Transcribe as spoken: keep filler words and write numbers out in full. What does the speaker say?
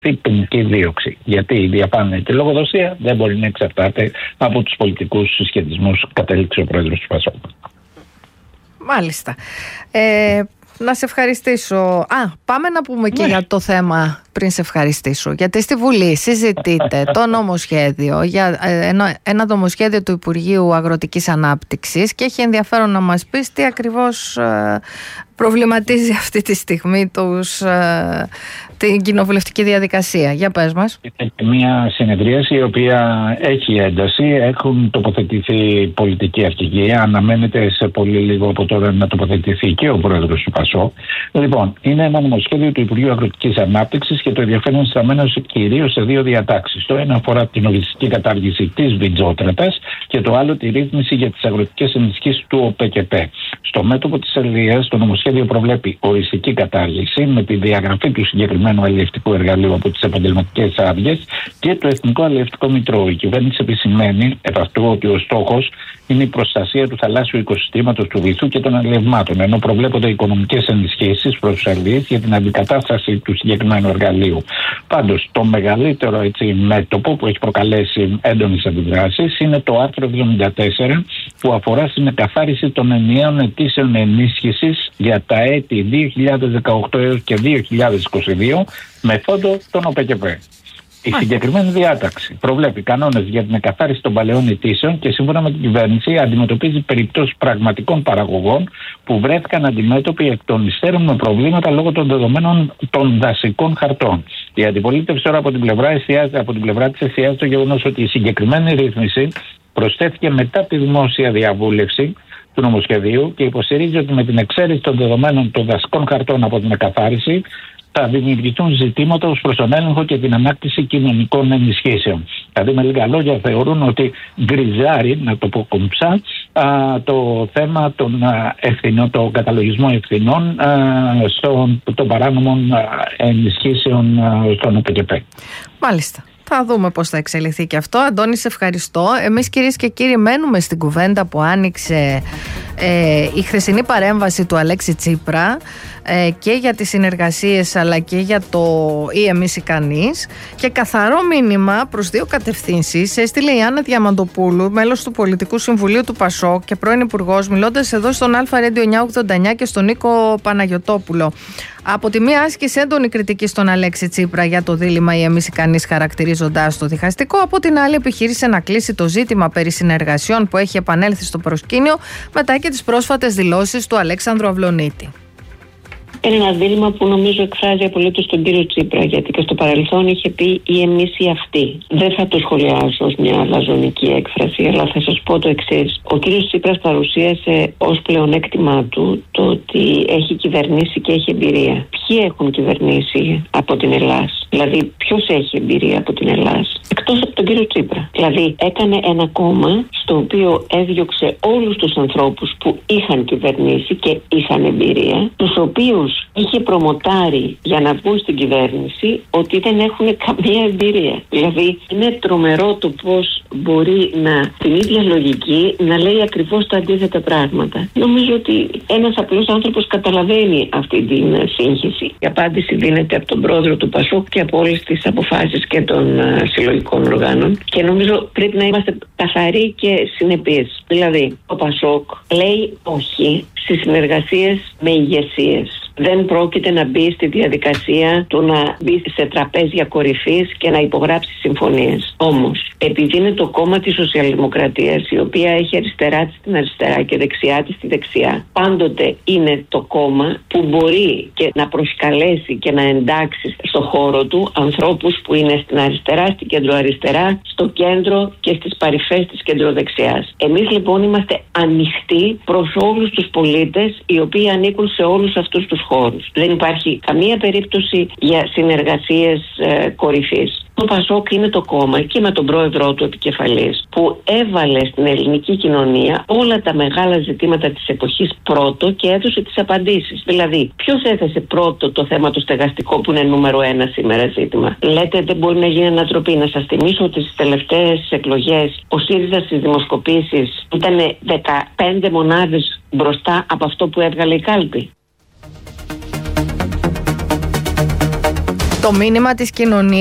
ποινική δίωξη. Γιατί η διαφάνεια και η λογοδοσία δεν μπορεί να εξαρτάται από τους πολιτικούς συσχετισμούς, κατέληξε ο πρόεδρος του ΠΑΣΟΚ. Μάλιστα. Ε, να σε ευχαριστήσω. Α, πάμε να πούμε και ναι. για το θέμα πριν σε ευχαριστήσω. Γιατί στη Βουλή συζητείται το νομοσχέδιο, για, ένα, ένα νομοσχέδιο του Υπουργείου Αγροτικής Ανάπτυξης, και έχει ενδιαφέρον να μας πεις τι ακριβώς ε, προβληματίζει αυτή τη στιγμή τους, ε, την κοινοβουλευτική διαδικασία. Για πες μας. Είναι μια συνεδρίαση η οποία έχει ένταση, έχουν τοποθετηθεί πολιτική αρχηγοί, αναμένεται σε πολύ λίγο από τώρα να τοποθετηθεί και ο πρόεδρος του ΠΑΣΟΚ. Λοιπόν, είναι ένα νομοσχέδιο του Υπουργείου Αγροτικής Ανάπτυξης και το ενδιαφέρον στραμμένο κυρίως σε δύο διατάξεις. Το ένα αφορά την οριστική κατάργηση της βιτζότρατας και το άλλο τη ρύθμιση για τις αγροτικές ενισχύσεις του ΟΠΕΚΕΠ. Στο μέτωπο της αλληλείας, το νομοσχέδιο προβλέπει οριστική κατάργηση με τη διαγραφή του συγκεκριμένου αλληλευτικού εργαλείου από τις επαγγελματικές άδειες και το Εθνικό Αλληλευτικό Μητρό. Η κυβέρνηση επισημαίνει επ' αυτού ότι ο στόχος είναι η προστασία του θαλάσσιου οικοσυστήματος, του βυθού και των αλλιευμάτων, ενώ προβλέπονται οικονομικές ενισχύσεις προς τους αλληλείς για την αντικατάσταση του συγκεκριμένου εργαλείου. Πάντως, το μεγαλύτερο έτσι, μέτωπο που έχει προκαλέσει έντονες αντιδράσεις είναι το άρθρο εβδομήντα τέσσερα, που αφορά στην εκαθάριση των ενιαίων αιτήσεων ενίσχυσης για τα έτη δύο χιλιάδες δεκαοκτώ έως και δύο χιλιάδες είκοσι δύο με φόντο τον ΟΠΕΚΕΠ. Η συγκεκριμένη διάταξη προβλέπει κανόνες για την εκαθάριση των παλαιών αιτήσεων και σύμφωνα με την κυβέρνηση αντιμετωπίζει περιπτώσεις πραγματικών παραγωγών που βρέθηκαν αντιμέτωποι εκ των υστέρων με προβλήματα λόγω των δεδομένων των δασικών χαρτών. Η αντιπολίτευση τώρα από την πλευρά, εστιάζει, από την πλευρά της εστιάζει το γεγονός ότι η συγκεκριμένη ρύθμιση προσθέθηκε μετά τη δημόσια διαβούλευση του νομοσχεδίου και υποστηρίζει ότι με την εξαίρεση των δεδομένων των δασικών χαρτών από την εκαθάριση θα δημιουργηθούν ζητήματα ως προς τον έλεγχο και την ανάκτηση κοινωνικών ενισχύσεων. Δηλαδή, με λίγα λόγια, θεωρούν ότι γκριζάρει, να το πω κομψά, το θέμα των ευθυνών, το καταλογισμό ευθυνών στον, των παράνομων ενισχύσεων στον ΟΠΕΚΕΠ. Μάλιστα. Θα δούμε πώς θα εξελιχθεί και αυτό. Αντώνη, σε ευχαριστώ. Εμείς, κυρίες και κύριοι, μένουμε στην κουβέντα που άνοιξε ε, η χθεσινή παρέμβαση του Αλέξη Τσίπρα ε, και για τις συνεργασίες αλλά και για το ή εμείς ή κανείς, και καθαρό μήνυμα προς δύο κατευθύνσεις έστειλε η Άννα Διαμαντοπούλου, μέλος του Πολιτικού Συμβουλίου του ΠΑΣΟΚ και πρώην Υπουργός, μιλώντας εδώ στον Αλφα Radio εννιακόσια ογδόντα εννιά και στον Νίκο Παναγιωτόπουλο. Από τη μία άσκησε έντονη κριτική στον Αλέξη Τσίπρα για το δίλημμα ή εμείς ή κανείς, χαρακτηρίζοντας το διχαστικό. Από την άλλη επιχείρησε να κλείσει το ζήτημα περί συνεργασιών που έχει επανέλθει στο προσκήνιο μετά και τις πρόσφατες δηλώσεις του Αλέξανδρου Αυλωνίτη. Είναι ένα δίλημμα που νομίζω εκφράζει απολύτως τον κύριο Τσίπρα, γιατί και στο παρελθόν είχε πει ή εμείς ή αυτοί. Δεν θα το σχολιάσω ως μια λαζονική έκφραση, αλλά θα σας πω το εξής. Ο κύριος Τσίπρας παρουσίασε ως πλεονέκτημά του το ότι έχει κυβερνήσει και έχει εμπειρία. Ποιοι έχουν κυβερνήσει από την Ελλάς? Δηλαδή, ποιος έχει εμπειρία από την Ελλάς? Εκτός από τον κύριο Τσίπρα. Δηλαδή, έκανε ένα κόμμα στο οποίο έδιωξε όλους τους ανθρώπους που είχαν κυβερνήσει και είχαν εμπειρία, τους οποίους είχε προμοτάρει για να βγουν στην κυβέρνηση ότι δεν έχουν καμία εμπειρία. Δηλαδή, είναι τρομερό το πώς μπορεί να, την ίδια λογική, να λέει ακριβώς τα αντίθετα πράγματα. Νομίζω ότι ένας απλός άνθρωπος καταλαβαίνει αυτή την σύγχυση. Η απάντηση δίνεται από τον πρόεδρο του ΠΑΣΟΚ και από όλες τις αποφάσεις και των uh, συλλογικών οργάνων. Και νομίζω πρέπει να είμαστε καθαροί και συνεπείς. Δηλαδή, ο ΠΑΣΟΚ λέει όχι στις συνεργασίες με ηγεσίες. Δεν πρόκειται να μπει στη διαδικασία του να μπει σε τραπέζια κορυφής και να υπογράψει συμφωνίες. Όμως, επειδή είναι το κόμμα της Σοσιαλδημοκρατίας, η οποία έχει αριστερά της στην αριστερά και δεξιά της στη δεξιά, πάντοτε είναι το κόμμα που μπορεί και να προσκαλέσει και να εντάξει στο χώρο του ανθρώπους που είναι στην αριστερά, στην κεντροαριστερά, στο κέντρο και στις παρυφές της κεντροδεξιάς. Εμείς λοιπόν είμαστε ανοιχτοί προς όλους τους πολίτες οι οποίοι ανήκουν σε όλους αυτούς τους χώρους. Δεν υπάρχει καμία περίπτωση για συνεργασίες ε, κορυφής. Το ΠΑΣΟΚ είναι το κόμμα και με τον πρόεδρό του επικεφαλής που έβαλε στην ελληνική κοινωνία όλα τα μεγάλα ζητήματα της εποχής πρώτο και έδωσε τις απαντήσεις. Δηλαδή, ποιος έθεσε πρώτο το θέμα το στεγαστικό που είναι νούμερο ένα σήμερα ζήτημα? Λέτε δεν μπορεί να γίνει ανατροπή. Να σας θυμίσω ότι στις τελευταίες εκλογές ο ΣΥΡΙΖΑ στις δημοσκοπήσεις ήταν δεκαπέντε μονάδες μπροστά από αυτό που έβγαλε η κάλπη. Το το μήνυμα της κοινωνίας